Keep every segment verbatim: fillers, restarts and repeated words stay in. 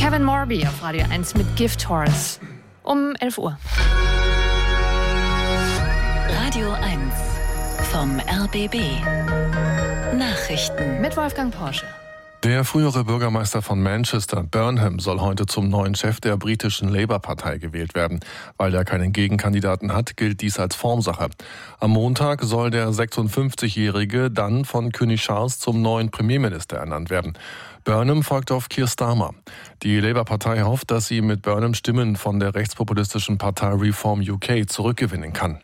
Kevin Morby auf Radio eins mit Gift Horse um elf Uhr. Radio eins vom R B B. Nachrichten mit Wolfgang Porsche. Der frühere Bürgermeister von Manchester, Burnham, soll heute zum neuen Chef der britischen Labour-Partei gewählt werden. Weil er keinen Gegenkandidaten hat, gilt dies als Formsache. Am Montag soll der sechsundfünfzigjährige dann von König Charles zum neuen Premierminister ernannt werden. Burnham folgt auf Keir Starmer. Die Labour-Partei hofft, dass sie mit Burnham Stimmen von der rechtspopulistischen Partei Reform U K zurückgewinnen kann.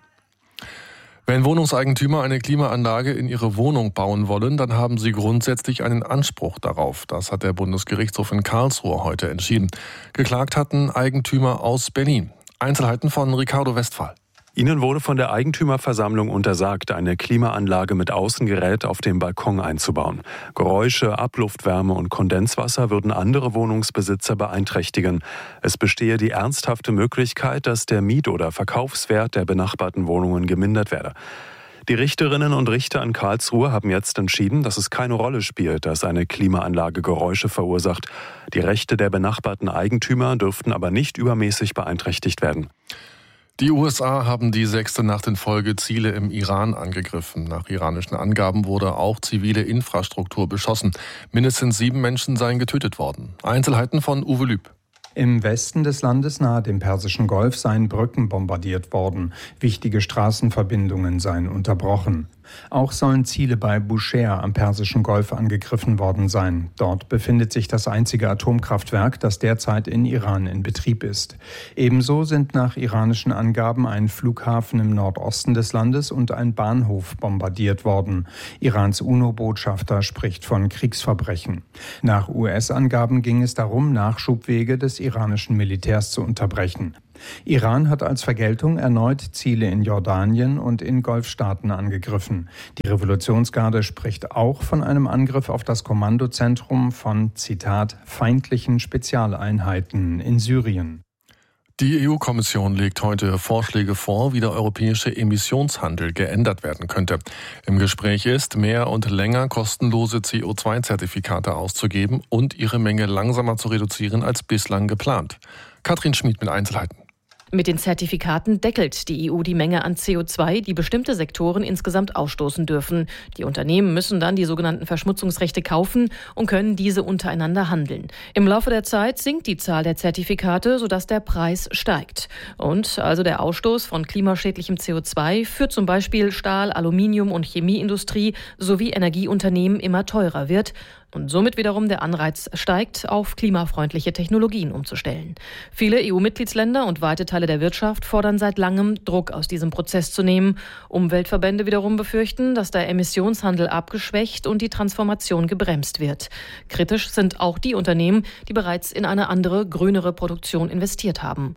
Wenn Wohnungseigentümer eine Klimaanlage in ihre Wohnung bauen wollen, dann haben sie grundsätzlich einen Anspruch darauf. Das hat der Bundesgerichtshof in Karlsruhe heute entschieden. Geklagt hatten Eigentümer aus Berlin. Einzelheiten von Ricardo Westphal. Ihnen wurde von der Eigentümerversammlung untersagt, eine Klimaanlage mit Außengerät auf dem Balkon einzubauen. Geräusche, Abluftwärme und Kondenswasser würden andere Wohnungsbesitzer beeinträchtigen. Es bestehe die ernsthafte Möglichkeit, dass der Miet- oder Verkaufswert der benachbarten Wohnungen gemindert werde. Die Richterinnen und Richter in Karlsruhe haben jetzt entschieden, dass es keine Rolle spielt, dass eine Klimaanlage Geräusche verursacht. Die Rechte der benachbarten Eigentümer dürften aber nicht übermäßig beeinträchtigt werden. Die U S A haben die sechste Nacht in Folge Ziele im Iran angegriffen. Nach iranischen Angaben wurde auch zivile Infrastruktur beschossen. Mindestens sieben Menschen seien getötet worden. Einzelheiten von Uwe Lüb. Im Westen des Landes nahe dem Persischen Golf seien Brücken bombardiert worden. Wichtige Straßenverbindungen seien unterbrochen. Auch sollen Ziele bei Bushehr am Persischen Golf angegriffen worden sein. Dort befindet sich das einzige Atomkraftwerk, das derzeit in Iran in Betrieb ist. Ebenso sind nach iranischen Angaben ein Flughafen im Nordosten des Landes und ein Bahnhof bombardiert worden. Irans UNO-Botschafter spricht von Kriegsverbrechen. Nach U S-Angaben ging es darum, Nachschubwege des iranischen Militärs zu unterbrechen. Iran hat als Vergeltung erneut Ziele in Jordanien und in Golfstaaten angegriffen. Die Revolutionsgarde spricht auch von einem Angriff auf das Kommandozentrum von, Zitat, feindlichen Spezialeinheiten in Syrien. Die E U-Kommission legt heute Vorschläge vor, wie der europäische Emissionshandel geändert werden könnte. Im Gespräch ist, mehr und länger kostenlose C O zwei Zertifikate auszugeben und ihre Menge langsamer zu reduzieren als bislang geplant. Katrin Schmid mit Einzelheiten. Mit den Zertifikaten deckelt die E U die Menge an C O zwei, die bestimmte Sektoren insgesamt ausstoßen dürfen. Die Unternehmen müssen dann die sogenannten Verschmutzungsrechte kaufen und können diese untereinander handeln. Im Laufe der Zeit sinkt die Zahl der Zertifikate, sodass der Preis steigt. Und also der Ausstoß von klimaschädlichem C O zwei für zum Beispiel Stahl-, Aluminium- und Chemieindustrie sowie Energieunternehmen immer teurer wird. Und somit wiederum der Anreiz steigt, auf klimafreundliche Technologien umzustellen. Viele E U-Mitgliedsländer und weite Teile der Wirtschaft fordern seit langem, Druck aus diesem Prozess zu nehmen. Umweltverbände wiederum befürchten, dass der Emissionshandel abgeschwächt und die Transformation gebremst wird. Kritisch sind auch die Unternehmen, die bereits in eine andere, grünere Produktion investiert haben.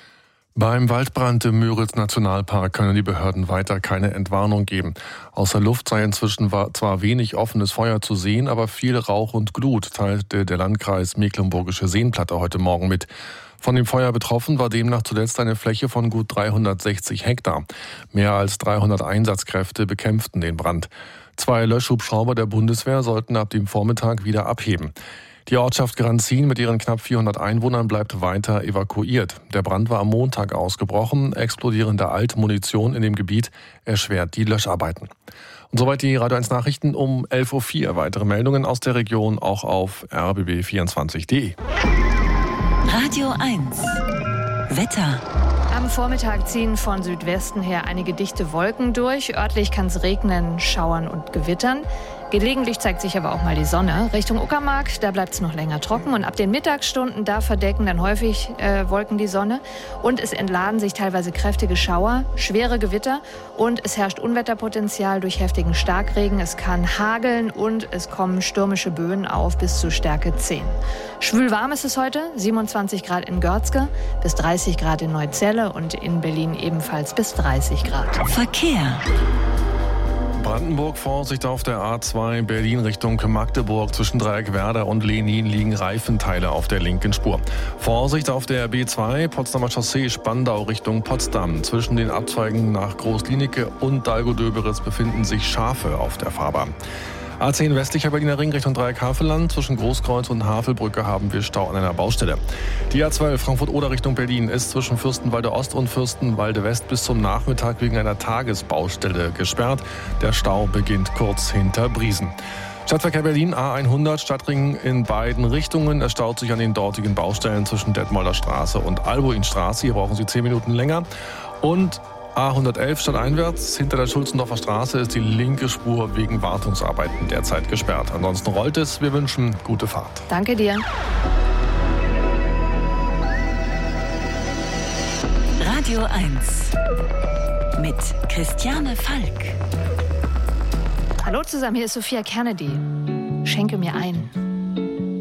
Beim Waldbrand im Müritz-Nationalpark können die Behörden weiter keine Entwarnung geben. Aus der Luft sei inzwischen zwar wenig offenes Feuer zu sehen, aber viel Rauch und Glut, teilte der Landkreis Mecklenburgische Seenplatte heute Morgen mit. Von dem Feuer betroffen war demnach zuletzt eine Fläche von gut dreihundertsechzig Hektar. Mehr als dreihundert Einsatzkräfte bekämpften den Brand. Zwei Löschhubschrauber der Bundeswehr sollten ab dem Vormittag wieder abheben. Die Ortschaft Granzin mit ihren knapp vierhundert Einwohnern bleibt weiter evakuiert. Der Brand war am Montag ausgebrochen. Explodierende Altmunition in dem Gebiet erschwert die Löscharbeiten. Und soweit die Radio eins Nachrichten um elf Uhr vier. Weitere Meldungen aus der Region auch auf r b b vierundzwanzig punkt d e. Radio eins Wetter. Am Vormittag ziehen von Südwesten her einige dichte Wolken durch. Örtlich kann es regnen, schauern und gewittern. Gelegentlich zeigt sich aber auch mal die Sonne. Richtung Uckermark, da bleibt es noch länger trocken. Und ab den Mittagsstunden, da verdecken dann häufig äh, Wolken die Sonne. Und es entladen sich teilweise kräftige Schauer, schwere Gewitter. Und es herrscht Unwetterpotenzial durch heftigen Starkregen. Es kann hageln und es kommen stürmische Böen auf bis zu Stärke zehn. Schwül warm ist es heute, siebenundzwanzig Grad in Görzge, bis dreißig Grad in Neuzelle und in Berlin ebenfalls bis dreißig Grad. Verkehr. Brandenburg, Vorsicht auf der A zwei Berlin Richtung Magdeburg. Zwischen Dreieckwerder und Lenin liegen Reifenteile auf der linken Spur. Vorsicht auf der B zwei Potsdamer Chaussee Spandau Richtung Potsdam. Zwischen den Abzweigen nach Großklinike und Dalgo-Döberitz befinden sich Schafe auf der Fahrbahn. A zehn westlicher Berliner Ring Richtung Dreieck-Havelland. Zwischen Großkreuz und Havelbrücke haben wir Stau an einer Baustelle. Die A zwölf Frankfurt-Oder Richtung Berlin ist zwischen Fürstenwalde Ost und Fürstenwalde West bis zum Nachmittag wegen einer Tagesbaustelle gesperrt. Der Stau beginnt kurz hinter Briesen. Stadtverkehr Berlin, A hundert, Stadtring in beiden Richtungen. Es staut sich an den dortigen Baustellen zwischen Detmolder Straße und Albuinstraße. Hier brauchen Sie zehn Minuten länger. Und A hundertelf stadteinwärts, hinter der Schulzendorfer Straße ist die linke Spur wegen Wartungsarbeiten derzeit gesperrt. Ansonsten rollt es. Wir wünschen gute Fahrt. Danke dir. Radio eins mit Christiane Falk. Hallo zusammen, hier ist Sophia Kennedy. Schenke mir ein.